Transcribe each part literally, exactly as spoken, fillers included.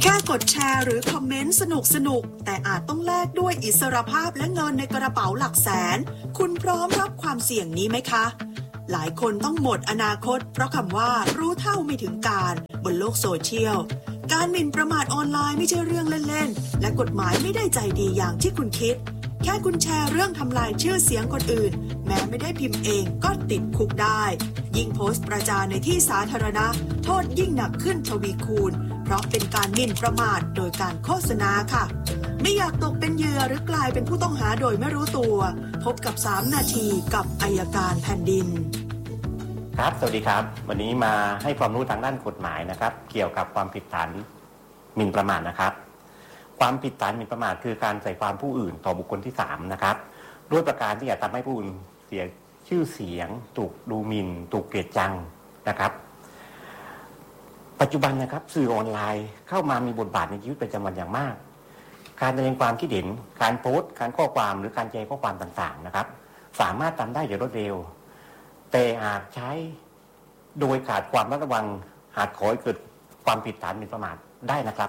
แค่กดแชร์หรือคอมเมนต์สนุกสนุกแต่อาจต้องแลกด้วยอิสรภาพและเงินในกระเป๋าหลักแสนคุณพร้อมรับความเสี่ยงนี้ไหมคะหลายคนต้องหมดอนาคตเพราะคำว่ารู้เท่าไม่ถึงการบนโลกโซเชียลการหมิ่นประมาทออนไลน์ไม่ใช่เรื่องเล่นๆและกฎหมายไม่ได้ใจดีอย่างที่คุณคิดแค่คุณแชร์เรื่องทำลายชื่อเสียงคนอื่นแม้ไม่ได้พิมพ์เองก็ติดคุกได้ยิ่งโพสต์ประจานในที่สาธารณะโทษยิ่งหนักขึ้นทวีคูณเพราะเป็นการหมิ่นประมาทโดยการโฆษณาค่ะไม่อยากตกเป็นเหยื่อหรือกลายเป็นผู้ต้องหาโดยไม่รู้ตัวพบกับสามนาทีกับอัยการแผ่นดินครับสวัสดีครับวันนี้มาให้ความรู้ทางด้านกฎหมายนะครับเกี่ยวกับความผิดฐานหมิ่นประมาทนะครับความผิดฐานหมิ่นประมาทคือการใส่ความผู้อื่นต่อบุคคลที่สามนะครับด้วยประการที่อาจทำให้ผู้อื่นเสียชื่อเสียงถูกดูหมิ่นถูกเกลียดชังนะครับปัจจุบันนะครับสื่อออนไลน์เข้ามามีบทบาทในชีวิตประจำวันอย่างมากการแสดงความคิดเห็นการโพสต์การข้อความหรือการแชร์ข้อความต่างๆนะครับสามารถทำได้อย่างรวดเร็วแต่หากใช้โดยขาดความระมัดระวังอาจก่อให้เกิดความผิดฐานหมิ่นประมาทได้นะครับ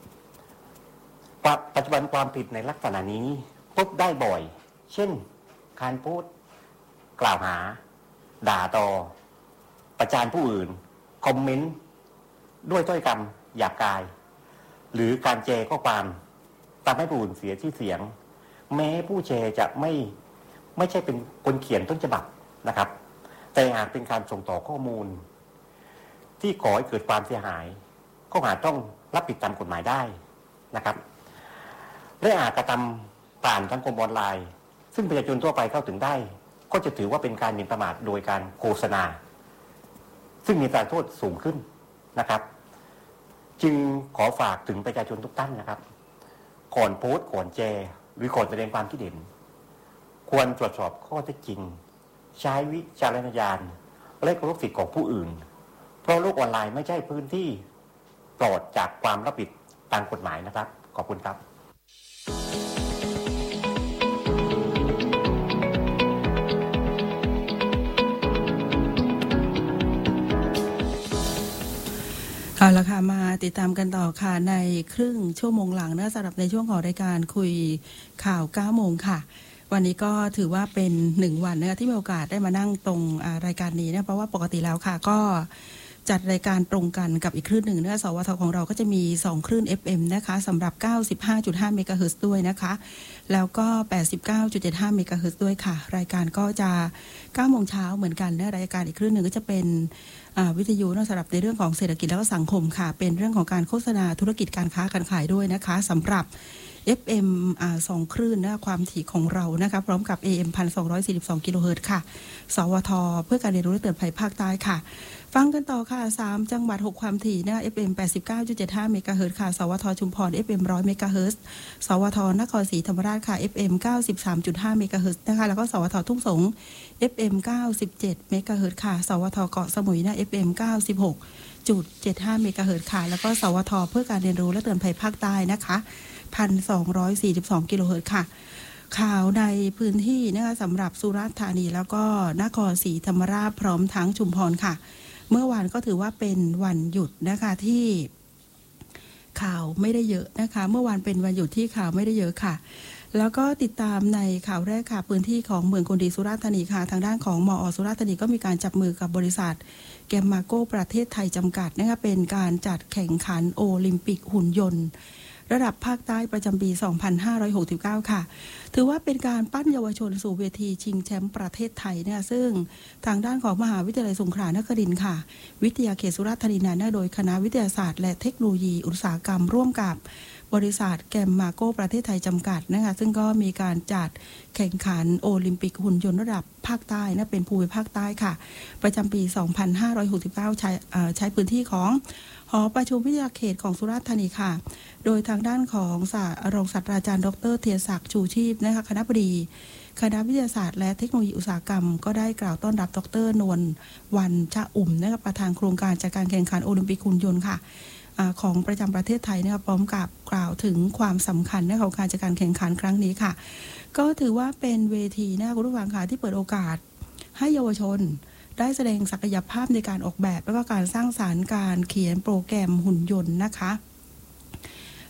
ปัจจุบันความผิดในลักษณะนี้พบได้บ่อยเช่นการโพสต์กล่าวหาด่าทอประจานผู้อื่นคอมเมนต์ด้วยถ้อยคำหยาบคายหรือการแชร์ข้อความทำให้ผู้อื่นเสียชื่อเสียงแม้ผู้แชร์จะไม่ไม่ใช่เป็นคนเขียนต้นฉบับนะครับแต่หากเป็นการส่งต่อข้อมูลที่ก่อให้เกิดความเสียหายก็อาจต้องรับผิดตามกฎหมายได้นะครับและอาจกระทำผ่านสังคมออนไลน์ซึ่งประชาชนทั่วไปเข้าถึงได้ก็จะถือว่าเป็นการหมิ่นประมาทโดยการโฆษณาซึ่งมีอัตราโทษสูงขึ้นนะครับจึงขอฝากถึงประชาชนทุกท่านนะครับก่อนโพสต์ก่อนแชร์หรือก่อนแสดงความคิดเห็นควรตรวจสอบข้อเท็จจริงใช้วิจารณญาณและเคารพสิทธิของผู้อื่นเพราะโลกออนไลน์ไม่ใช่พื้นที่ปลอดจากความรับผิดตามกฎหมายนะครับขอบคุณครับเอาละค่ะมาติดตามกันต่อค่ะในครึ่งชั่วโมงหลังนะสำหรับในช่วงของรายการคุยข่าวเก้าโมงค่ะวันนี้ก็ถือว่าเป็นหนึ่งวันนะคะที่มีโอกาสได้มานั่งตรงรายการนี้นะเพราะว่าปกติแล้วค่ะก็จัดรายการตรงกันกับอีกคลื่นหนึ่งนะสวทของเราก็จะมีสองคลื่น เอฟ เอ็ม นะคะสำหรับ เก้าสิบห้าจุดห้า เมกะเฮิรตซ์ด้วยนะคะแล้วก็ แปดสิบเก้าจุดเจ็ดห้า เมกะเฮิรตซ์ด้วยค่ะรายการก็จะ เก้าโมงเช้าเหมือนกันนะรายการอีกคลื่นหนึ่งก็จะเป็นวิทยุสำหรับในเรื่องของเศรษฐกิจและก็สังคมค่ะเป็นเรื่องของการโฆษณาธุรกิจการค้าการขายด้วยนะคะสำหรับ เอฟ เอ็ม อ่าสองคลื่นนะความถี่ของเรานะคะพร้อมกับ เอ เอ็ม หนึ่งพันสองร้อยสี่สิบสอง กิโลเฮิรตซ์ค่ะสวทเพื่อการเรียนรู้และเตือนภัยภาคใต้ค่ะฟังกันต่อค่ะสามจังหวัดหกความถี่นะ เอฟ เอ็ม แปดสิบเก้าจุดเจ็ดห้า เมกะเฮิรตซ์ค่ะสวทชุมพร เอฟ เอ็ม หนึ่งร้อย เมกะเฮิรตซ์สวทนครศรีธรรมราชค่ะ เอฟ เอ็ม เก้าสิบสามจุดห้า เมกะเฮิรตซ์นะคะแล้วก็สวททุ่งสง เอฟ เอ็ม เก้าสิบเจ็ด เมกะเฮิรตซ์ค่ะสวทเกาะสมุยนะ เอฟ เอ็ม เก้าสิบหกจุดเจ็ดห้า เมกะเฮิรตซ์ค่ะแล้วก็สวทเพื่อการเรียนรู้และเตือนภัยภาคใต้นะคะหนึ่งพันสองร้อยสี่สิบสอง กิโลเฮิรตซ์ค่ะข่าวในพื้นที่นะคะสำหรับสุราษฎร์ธานีแล้วก็นครศรีธรรมราชพร้อมทั้งชุมพรค่ะเมื่อวานก็ถือว่าเป็นวันหยุดนะคะที่ข่าวไม่ได้เยอะนะคะเมื่อวานเป็นวันหยุดที่ข่าวไม่ได้เยอะค่ะแล้วก็ติดตามในข่าวแรกค่ะพื้นที่ของเมืองคนดีสุราษฎร์ธานีค่ะทางด้านของมอ.สุราษฎร์ธานีก็มีการจับมือกับบริษัทแกมมาโก้ประเทศไทยจำกัดนะคะเป็นการจัดแข่งขันโอลิมปิกหุ่นยนต์ระดับภาคใต้ประจำปีสองพันห้าร้อยหกสิบเก้าค่ะถือว่าเป็นการปั้นเยาวชนสู่เวทีชิงแชมป์ประเทศไทยเนี่ยซึ่งทางด้านของมหาวิทยาลัยสงขลานครินทร์ค่ะวิทยาเขตสุราษฎร์ธานีนั้นโดยคณะวิทยาศาสตร์และเทคโนโลยีอุตสาหกรรมร่วมกับบริษัทแกมมาโก้ประเทศไทยจำกัดนะคะซึ่งก็มีการจัดแข่งขันโอลิมปิกหุ่นยนต์ระดับภาคใต้นะเป็นภูมิภาคใต้ค่ะประจำปีสองพันห้าร้อยหกสิบเก้าใช้ใช้พื้นที่ของหอประชุมวิทยาเขตของสุราษฎร์ธานีค่ะโดยทางด้านของรองศาสตราจารย์ดรเทียศักดิ์ชูชีพนะคะคณบดีคณะวิทยาศาสตร์และเทคโนโลยีอุตสาหกรรมก็ได้กล่าวต้อนรับดรนวลวันชะอุ่มนะคะประธานโครงการจัดการแข่งขันโอลิมปิกหุ่นยนต์ค่ะของประจำประเทศไทยนะคะพร้อมกับกล่าวถึงความสำคัญของการจัดการแข่งขันครั้งนี้ค่ะก็ถือว่าเป็นเวทีนะคะคุณผู้ฟังค่ะที่เปิดโอกาสให้เยาวชนได้แสดงศักยภาพในการออกแบบและก็การสร้างสรรค์การเขียนโปรแกรมหุ่นยนต์นะคะ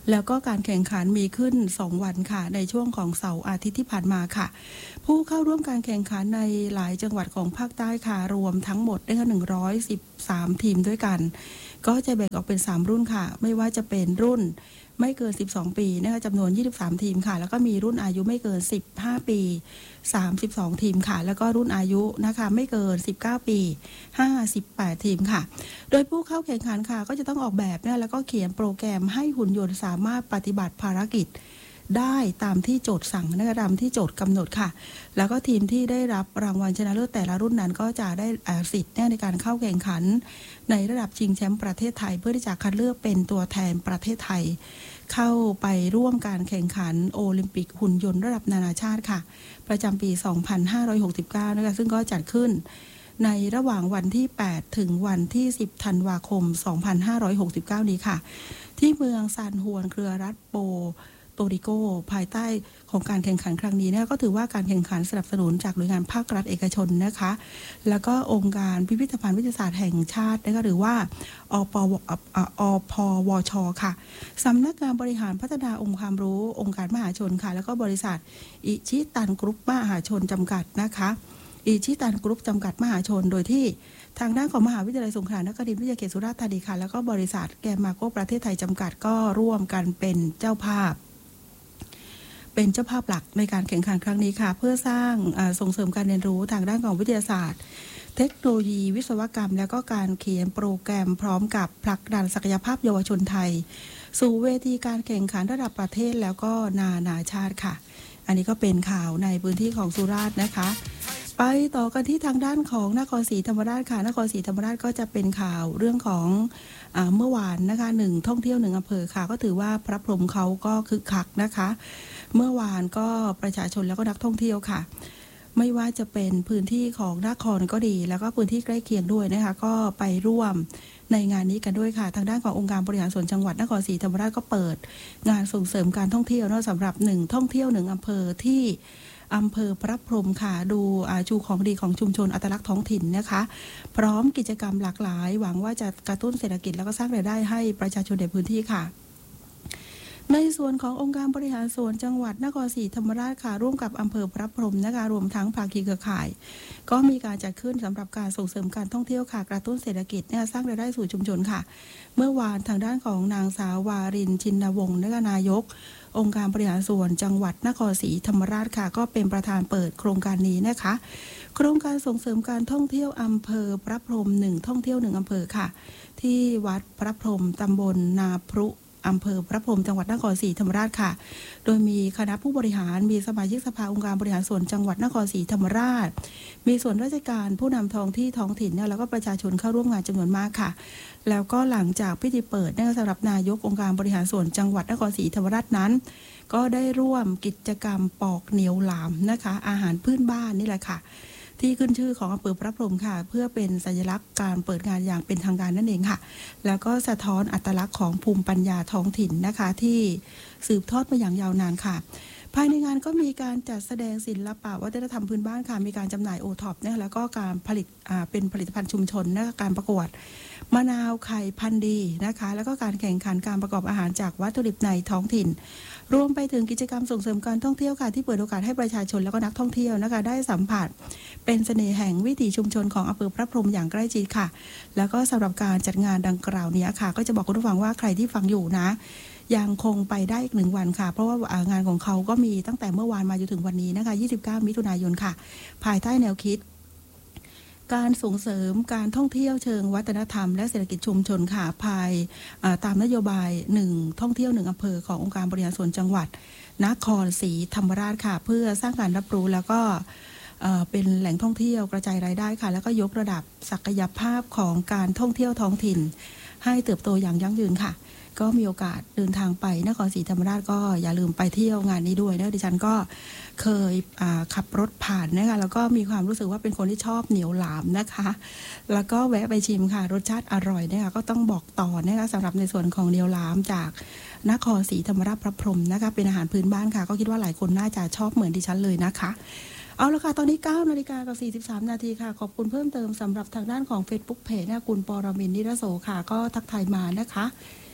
แล้วก็การแข่งขันมีขึ้นสองวันค่ะในช่วงของเสาร์อาทิตย์ที่ผ่านมาค่ะผู้เข้าร่วมการแข่งขันในหลายจังหวัดของภาคใต้ค่ะรวมทั้งหมดได้หนึ่งร้อยสิบสามทีมด้วยกันก็จะแบ่งออกเป็นสามรุ่นค่ะไม่ว่าจะเป็นรุ่นไม่เกินสิบสองปีนะคะจำนวนยี่สิบสามทีมค่ะแล้วก็มีรุ่นอายุไม่เกินสิบห้าปีสามสิบสองทีมค่ะแล้วก็รุ่นอายุนะคะไม่เกินสิบเก้าปีห้าสิบแปดทีมค่ะโดยผู้เข้าแข่งขันค่ะก็จะต้องออกแบบเนี่ยแล้วก็เขียนโปรแกรมให้หุ่นยนต์สามารถปฏิบัติภารกิจได้ตามที่โจทย์สั่งนะคะตามที่โจทย์กำหนดค่ะแล้วก็ทีมที่ได้รับรางวัลชนะเลิศแต่ละรุ่นนั้นก็จะได้สิทธิ์ในการเข้าแข่งขันในระดับชิงแชมป์ประเทศไทยเพื่อที่จะคัดเลือกเป็นตัวแทนประเทศไทยเข้าไปร่วมการแข่งขันโอลิมปิกหุ่นยนต์ระดับนานาชาติค่ะประจำปีสองพันห้าร้อยหกสิบเก้านะคะซึ่งก็จัดขึ้นในระหว่างวันที่แปดถึงวันที่สิบธันวาคมสองพันห้าร้อยหกสิบเก้านี้ค่ะที่เมืองซานฮวนเครือรัฐโปโตริโกภายใต้ของการแข่งขันครั้งนี้เนี่ยก็ถือว่าการแข่งขันสนับสนุนจากหน่วยงานภาครัฐเอกชนนะคะแล้วก็องค์การพิพิธภัณฑ์วิทยาศาสตร์แห่งชาตินะคะหรือว่าอปวอพวชค่ะสำนักงานบริหารพัฒนาองค์ความรู้องค์การมหาชนค่ะแล้วก็บริษัทอิชิตันกรุ๊ปมหาชนจำกัดนะคะอิชิตันกรุ๊ปจำกัดมหาชนโดยที่ทางด้านของมหาวิทยาลัยสงขลานครินทร์วิทยาเขตสุราษฎร์ธานีค่ะแล้วก็บริษัทแกมมาโกประเทศไทยจำกัดก็ร่วมกันเป็นเจ้าภาพเป็นเจ้าภาพหลักในการแข่งขันครั้งนี้ค่ะเพื่อสร้างส่งเสริมการเรียนรู้ทางด้านของวิทยาศาสตร์เทคโนโลยีวิศวกรรมแล้วก็การเขียนโปรแกรมพร้อมกับผลักดันศักยภาพเยาวชนไทยสู่เวทีการแข่งขันระดับประเทศแล้วก็นานาชาติค่ะอันนี้ก็เป็นข่าวในพื้นที่ของสุราษฎร์นะคะไปต่อกันที่ทางด้านของนครศรีธรรมราชค่ะนครศรีธรรมราชก็จะเป็นข่าวเรื่องของอ่าเมื่อวานนะคะหนึ่งท่องเที่ยวหนึ่งอำเภอค่ะก็ถือว่าพระพรหมเขาก็คึกคักนะคะเมื่อวานก็ประชาชนแล้วก็นักท่องเที่ยวค่ะไม่ว่าจะเป็นพื้นที่ของนครก็ดีแล้วก็พื้นที่ใกล้เคียงด้วยนะคะก็ไปร่วมในงานนี้กันด้วยค่ะทางด้านขององค์การบริหารส่วนจังหวัดนครศรีธรรมราชก็เปิดงานส่งเสริมการท่องเที่ยวเนาะสำหรับหนึ่งท่องเที่ยวหนึ่งอำเภอที่อำเภอพระพรหมค่ะดูชูของดีของชุมชนอัตลักษณ์ท้องถิ่นนะคะพร้อมกิจกรรมหลากหลายหวังว่าจะกระตุ้นเศรษฐกิจแล้วก็สร้างรายได้ให้ประชาชนในพื้นที่ค่ะในส่วนขององค์การบริหารส่วนจังหวัดนครศรีธรรมราชค่ะร่วมกับอำเภอพระพรหมนะคะรวมทั้งภาคีเครือข่ายก็มีการจัดขึ้นสำหรับการส่งเสริมการท่องเที่ยวค่ะกระตุ้นเศรษฐกิจเนี่ยสร้างรายได้สู่ชุมชนค่ะเมื่อวานทางด้านของนางสาววารินชินวงศ์นะคะนายกองค์การบริหารส่วนจังหวัดนครศรีธรรมราชค่ะก็เป็นประธานเปิดโครงการนี้นะคะโครงการส่งเสริมการท่องเที่ยวอำเภอพระพรหมหนึ่งท่องเที่ยวหนึ่งอำเภอค่ะที่วัดพระพรหมตำบลนาพรุอำเภอพระพรหมจังหวัดนครศรีธรรมราชค่ะโดยมีคณะผู้บริหารมีสมาชิกสภาองค์การบริหารส่วนจังหวัดนครศรีธรรมราชมีส่วนราชการผู้นำท้องที่ท้องถิ่นเนี่ยแล้วก็ประชาชนเข้าร่วมงานจำนวนมากค่ะแล้วก็หลังจากพิธีเปิดเนี่ยสำหรับนายกองค์การบริหารส่วนจังหวัดนครศรีธรรมราชนั้นก็ได้ร่วมกิจกรรมปอกเหนียวหลามนะคะอาหารพื้นบ้านนี่แหละค่ะที่ขึ้นชื่อของอำเภอพระพรหมค่ะเพื่อเป็นสัญลักษณ์การเปิดงานอย่างเป็นทางการนั่นเองค่ะแล้วก็สะท้อนอัตลักษณ์ของภูมิปัญญาท้องถิ่นนะคะที่สืบทอดมาอย่างยาวนานค่ะภายในงานก็มีการจัดแสดงศิลปะวัฒนธรรมพื้นบ้านค่ะมีการจำหน่ายโอท็อปเนี่ยแล้วก็การผลิตอ่าเป็นผลิตภัณฑ์ชุมชนนะคะการประกวดมะนาวไข่พันธุ์ดีนะคะแล้วก็การแข่งขันการประกอบอาหารจากวัตถุดิบในท้องถิ่นรวมไปถึงกิจกรรมส่งเสริมการท่องเที่ยวค่ะที่เปิดโอกาสให้ประชาชนแล้วก็นักท่องเที่ยวนะคะได้สัมผัสเป็นเสน่ห์แห่งวิถีชุมชนของอำเภอพระพรหมอย่างใกล้ชิดค่ะแล้วก็สำหรับการจัดงานดังกล่าวนี้ค่ะก็จะบอกคุณผู้ฟังว่าใครที่ฟังอยู่นะยังคงไปได้อีกหนึ่งวันค่ะเพราะว่างานของเขาก็มีตั้งแต่เมื่อวานมาจนถึงวันนี้นะคะยี่สิบเก้ามิถุนายนค่ะภายใต้แนวคิดการส่งเสริมการท่องเที่ยวเชิงวัฒนธรรมและเศรษฐกิจชุมชนค่ะภายตามนโยบายหนึ่งท่องเที่ยวหนึ่งอำเภอขององค์การบริหารส่วนจังหวัดนครศรีธรรมราชค่ะเพื่อสร้างการรับรู้แล้วก็เป็นแหล่งท่องเที่ยวกระจายรายได้ค่ะแล้วก็ยกระดับศักยภาพของการท่องเที่ยวท้องถิ่นให้เติบโตอย่างยั่งยืนค่ะก็มีโอกาสเดินทางไปนครศรีธรรมราชก็อย่าลืมไปเที่ยวงานนี้ด้วยนะดิฉันก็เคยขับรถผ่านนะคะแล้วก็มีความรู้สึกว่าเป็นคนที่ชอบเหนียวหลามนะคะแล้วก็แวะไปชิมค่ะรสชาติอร่อยนะคะก็ต้องบอกต่อนะคะสำหรับในส่วนของเหนียวหลามจากนครศรีธรรมราชพระพรหมนะคะเป็นอาหารพื้นบ้านค่ะก็คิดว่าหลายคนน่าจะชอบเหมือนดิฉันเลยนะคะเอาละค่ะตอนนี้ เก้านาฬิกากับสี่สิบสามนาทีค่ะขอบคุณเพิ่มเติมสำหรับทางด้านของ Facebook Page นะคุณปรมินทร์นิรโสค่ะก็ทักทายมานะคะ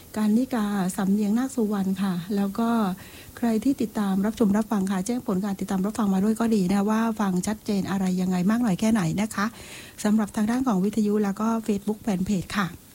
การนิกาสำเนียงนาคสุวรรณค่ะแล้วก็ใครที่ติดตามรับชมรับฟังค่ะแจ้งผลการติดตามรับฟังมาด้วยก็ดีนะว่าฟังชัดเจนอะไรยังไงมากหน่อยแค่ไหนนะคะสำหรับทางด้านของวิทยุแล้วก็ Facebook แฟนเพจค่ะ